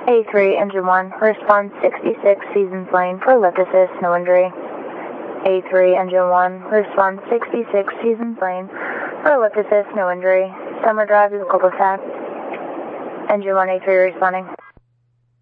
A3, engine 1, response 66, Seasons Lane for lift assist, no injury. A3, engine 1, response 66, Seasons Lane for lift assist, no injury. Summer Drive is cul-de-sac. Engine 1, A3 responding.